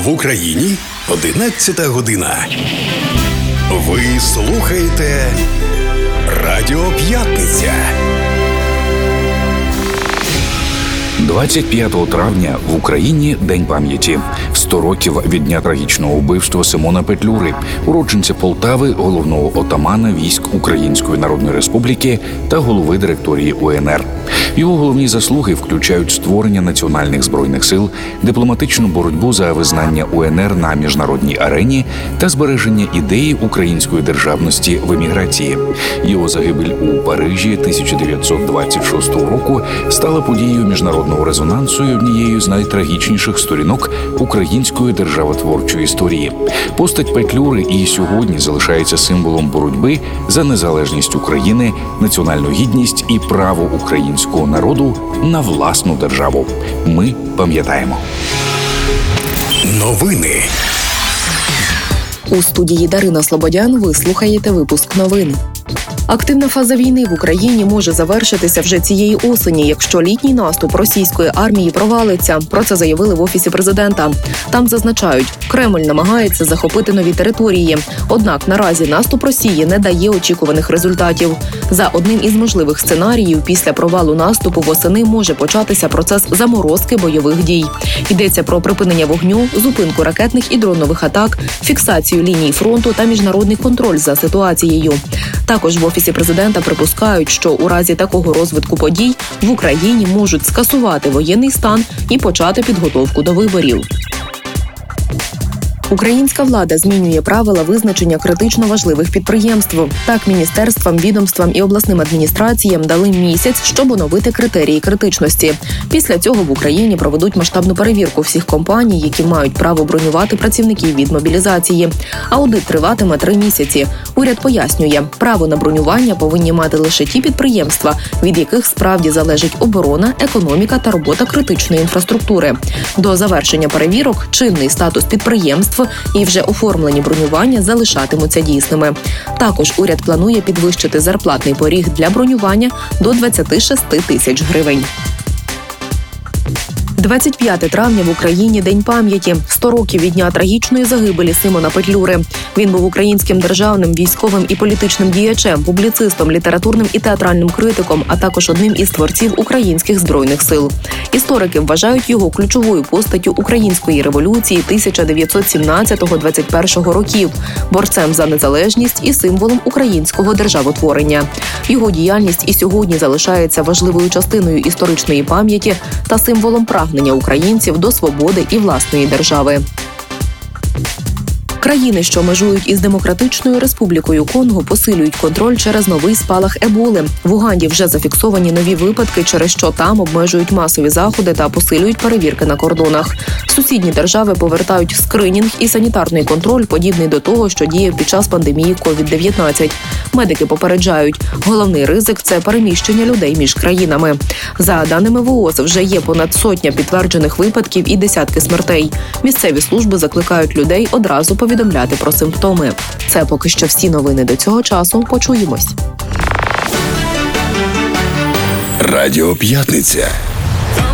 В Україні 11 година. Ви слухаєте Радіо П'ятниця. 25 травня в Україні День пам'яті. 100 років від дня трагічного вбивства Симона Петлюри, уродженця Полтави, головного отамана військ Української Народної Республіки та голови директорії УНР. Його головні заслуги включають створення національних збройних сил, дипломатичну боротьбу за визнання УНР на міжнародній арені та збереження ідеї української державності в еміграції. Його загибель у Парижі 1926 року стала подією міжнародного резонансу і однією з найтрагічніших сторінок української державотворчої історії. Постать Петлюри і сьогодні залишається символом боротьби за незалежність України, національну гідність і право українського народу на власну державу. Ми пам'ятаємо. Новини. У студії Дарина Слободян ви слухаєте випуск новин. Активна фаза війни в Україні може завершитися вже цієї осені, якщо літній наступ російської армії провалиться. Про це заявили в Офісі президента. Там зазначають, Кремль намагається захопити нові території. Однак наразі наступ Росії не дає очікуваних результатів. За одним із можливих сценаріїв, після провалу наступу восени може початися процес заморозки бойових дій. Йдеться про припинення вогню, зупинку ракетних і дронових атак, фіксацію ліній фронту та міжнародний контроль за ситуацією. Також в Офісі президента припускають, що у разі такого розвитку подій в Україні можуть скасувати воєнний стан і почати підготовку до виборів. Українська влада змінює правила визначення критично важливих підприємств. Так, міністерствам, відомствам і обласним адміністраціям дали місяць, щоб оновити критерії критичності. Після цього в Україні проведуть масштабну перевірку всіх компаній, які мають право бронювати працівників від мобілізації. Аудит триватиме 3 місяці. Уряд пояснює, право на бронювання повинні мати лише ті підприємства, від яких справді залежить оборона, економіка та робота критичної інфраструктури. До завершення перевірок чинний статус підприємств і вже оформлені бронювання залишатимуться дійсними. Також уряд планує підвищити зарплатний поріг для бронювання до 26 тисяч гривень. 25 травня в Україні День пам'яті. 100 років від дня трагічної загибелі Симона Петлюри. Він був українським державним, військовим і політичним діячем, публіцистом, літературним і театральним критиком, а також одним із творців українських збройних сил. Історики вважають його ключовою постаттю української революції 1917-21 років, борцем за незалежність і символом українського державотворення. Його діяльність і сьогодні залишається важливою частиною історичної пам'яті та символом прагнення українців до свободи і власної держави. Країни, що межують із Демократичною Республікою Конго, посилюють контроль через новий спалах еболи. В Уганді вже зафіксовані нові випадки, через що там обмежують масові заходи та посилюють перевірки на кордонах. Сусідні держави повертають скринінг і санітарний контроль, подібний до того, що діяв під час пандемії COVID-19. Медики попереджають, головний ризик – це переміщення людей між країнами. За даними ВООЗ, вже є понад 100 підтверджених випадків і десятки смертей. Місцеві служби закликають людей одразу повідомляти про симптоми. Це поки що всі новини до цього часу. Почуємось. Радіо П'ятниця.